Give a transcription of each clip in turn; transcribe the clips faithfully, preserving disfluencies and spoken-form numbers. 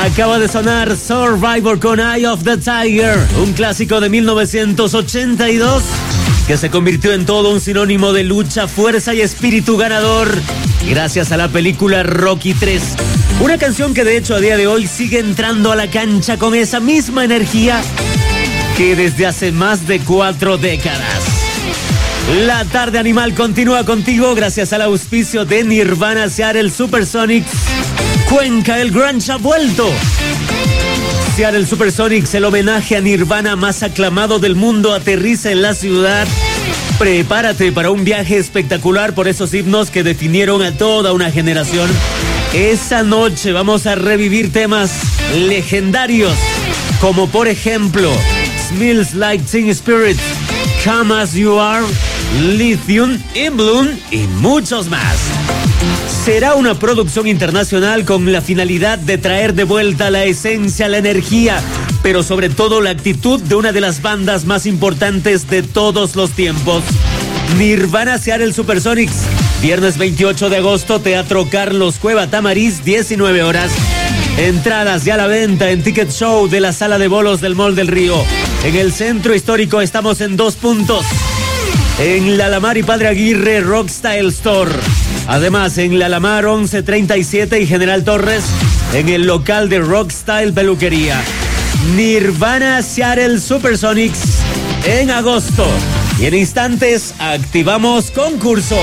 Acaba de sonar Survivor con Eye of the Tiger, un clásico de mil novecientos ochenta y dos que se convirtió en todo un sinónimo de lucha, fuerza y espíritu ganador gracias a la película Rocky tres. Una canción que de hecho a día de hoy sigue entrando a la cancha con esa misma energía que desde hace más de cuatro décadas. La tarde animal continúa contigo gracias al auspicio de Nirvana, Seattle Supersonics. Cuenca, el grunge ha vuelto. Seattle Supersonics, el homenaje a Nirvana más aclamado del mundo, aterriza en la ciudad. Prepárate para un viaje espectacular por esos himnos que definieron a toda una generación. Esa noche vamos a revivir temas legendarios, como por ejemplo Smells Like Teen Spirit, Come As You Are, Lithium, In Bloom y muchos más. Será una producción internacional con la finalidad de traer de vuelta la esencia, la energía, pero sobre todo la actitud de una de las bandas más importantes de todos los tiempos. Nirvana, Seattle Supersonics, viernes veintiocho de agosto, Teatro Carlos Cueva Tamariz, diecinueve horas. Entradas ya a la venta en Ticket Show de la Sala de Bolos del Mall del Río. En el Centro Histórico estamos en dos puntos. En La Alamar y Padre Aguirre, Rockstyle Store. Además, en La Alamar once treinta y siete y General Torres, en el local de Rockstyle Peluquería. Nirvana, Seattle Supersonics, en agosto. Y en instantes activamos concurso.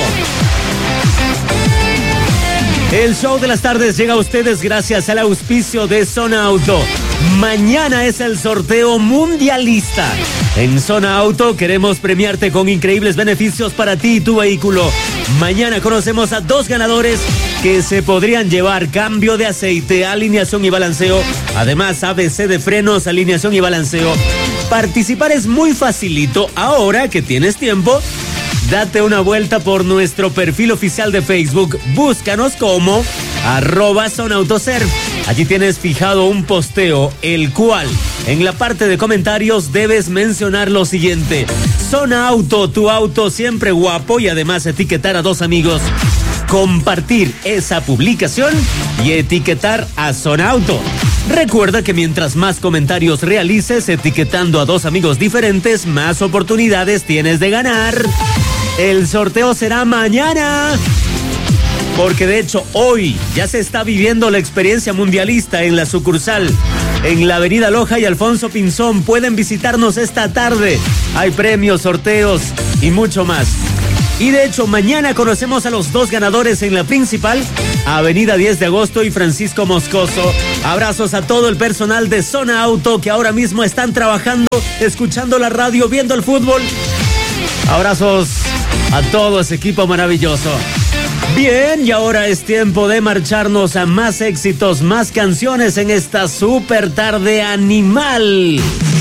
El show de las tardes llega a ustedes gracias al auspicio de Zona Auto. Mañana es el sorteo mundialista. En Zona Auto queremos premiarte con increíbles beneficios para ti y tu vehículo. Mañana conocemos a dos ganadores que se podrían llevar cambio de aceite, alineación y balanceo. Además, A B C de frenos, alineación y balanceo. Participar es muy facilito. Ahora que tienes tiempo, date una vuelta por nuestro perfil oficial de Facebook. Búscanos como arroba zonautoserv. Allí tienes fijado un posteo, el cual en la parte de comentarios debes mencionar lo siguiente: Zona Auto, tu auto siempre guapo, y además etiquetar a dos amigos. Compartir esa publicación y etiquetar a Zona Auto. Recuerda que mientras más comentarios realices etiquetando a dos amigos diferentes, más oportunidades tienes de ganar. El sorteo será mañana, porque de hecho hoy ya se está viviendo la experiencia mundialista en la sucursal. En la avenida Loja y Alfonso Pinzón pueden visitarnos esta tarde. Hay premios, sorteos y mucho más. Y de hecho mañana conocemos a los dos ganadores en la principal, avenida diez de agosto y Francisco Moscoso. Abrazos a todo el personal de Zona Auto que ahora mismo están trabajando, escuchando la radio, viendo el fútbol. Abrazos a todo ese equipo maravilloso. Bien, y ahora es tiempo de marcharnos a más éxitos, más canciones en esta super tarde animal.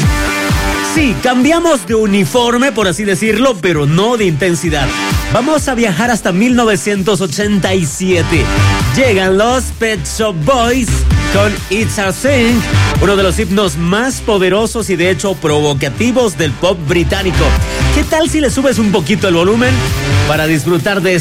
Sí, cambiamos de uniforme, por así decirlo, pero no de intensidad. Vamos a viajar hasta mil novecientos ochenta y siete. Llegan los Pet Shop Boys con It's a Thing, uno de los himnos más poderosos y de hecho provocativos del pop británico. ¿Qué tal si le subes un poquito el volumen para disfrutar de